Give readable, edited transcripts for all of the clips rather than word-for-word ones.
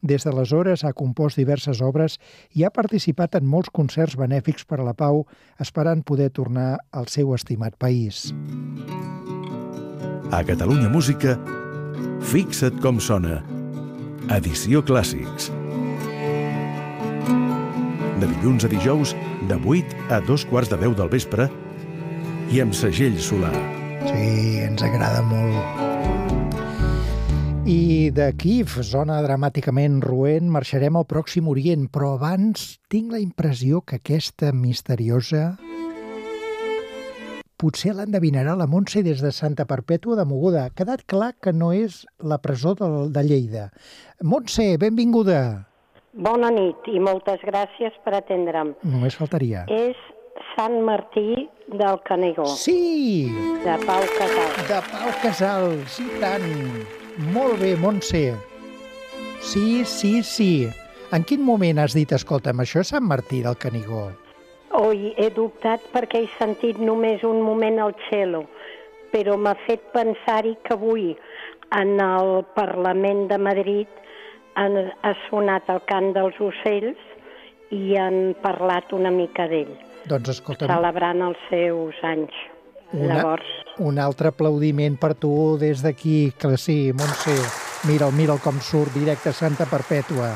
Des d'aleshores ha compost diverses obres i ha participat en molts concerts benèfics per a la pau, esperant poder tornar al seu estimat país. A Catalunya Música, Fixa't com sona. Edició Clàssics. De dilluns a dijous, de 8 a 2:15 del vespre, i amb segell Solà. Sí, ens agrada molt. I d'aquí, zona dramàticament roent, marxarem al Pròxim Orient, però abans tinc la impressió que aquesta misteriosa potser l'endevinarà la Montse des de Santa Perpètua de Mogoda. Ha quedat clar que no és la presó de Lleida. Montse, benvinguda. Bona nit i moltes gràcies per atendre'm. Només faltaria. És Sant Martí del Canigó. Sí! De Pau Casals. De Pau Casals, i tant. Molt bé, Montse. Sí. En quin moment has dit, escolta'm, això és Sant Martí del Canigó? Oi, he dubtat perquè he sentit només un moment el cello, però m'ha fet pensar-hi que avui en el Parlament de Madrid ha sonat el cant dels ocells i han parlat una mica d'ell. Doncs escolta'm, celebrant els seus anys. Llavors, un altre aplaudiment per tu des d'aquí, que sí, Montse, mira'l com surt directe a Santa Perpètua.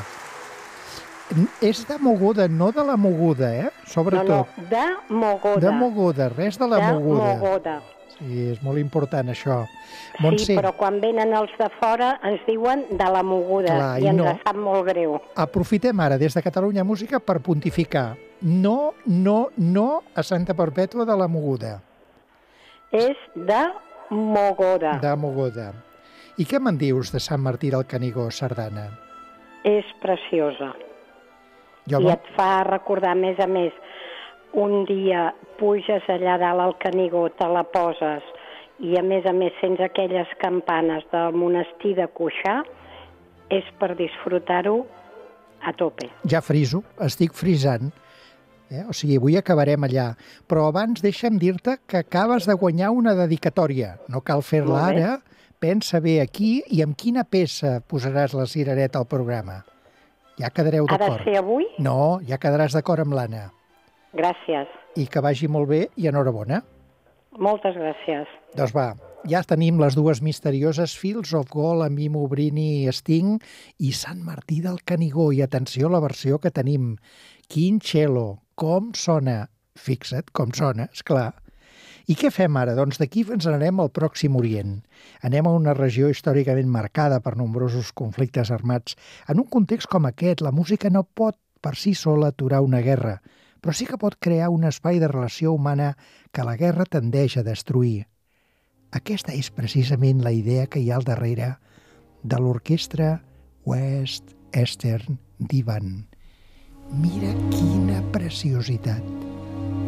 És de Mogoda, no de la Moguda, sobretot. No, de Mogoda. De Mogoda, res de la Moguda. De Mogoda. Sí, és molt important això. Montse, sí, però quan venen els de fora ens diuen de la Moguda. Clar, i ens sap molt greu. Aprofitem ara des de Catalunya Música per pontificar. No a Santa Perpètua de la Moguda. És de Mogoda. De Mogoda. I què me'n dius de Sant Martí del Canigó, sardana? És preciosa. I et fa recordar, a més, un dia puges allà dalt al Canigó, te la poses, i a més sents aquelles campanes del monestir de Cuixà, és per disfrutar-ho a tope. Ja friso, estic frisant. O sigui, avui acabarem allà. Però abans deixa'm dir-te que acabes de guanyar una dedicatòria. No cal fer-la ara. Pensa bé aquí i amb quina peça posaràs la cirereta al programa. Ja quedareu d'acord. Ha de ser avui? No, ja quedaràs d'acord amb l'Anna. Gràcies. I que vagi molt bé i enhorabona. Moltes gràcies. Doncs va, ja tenim les dues misterioses Fields of Gold amb Mimo Brini i Sting i Sant Martí del Canigó. I atenció a la versió que tenim. Quin cello, com sona. Fixa't com sona, esclar. I què fem ara? Doncs d'aquí ens n'anem al Pròxim Orient. Anem a una regió històricament marcada per nombrosos conflictes armats. En un context com aquest, la música no pot per si sola aturar una guerra, però sí que pot crear un espai de relació humana que la guerra tendeix a destruir. Aquesta és precisament la idea que hi ha al darrere de l'orquestra West Eastern Divan. Mira quina preciositat!